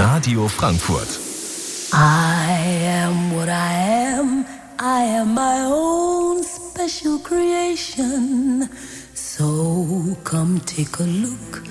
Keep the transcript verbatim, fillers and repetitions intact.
Radio Frankfurt. I am what I am. I am my own special creation. So come take a look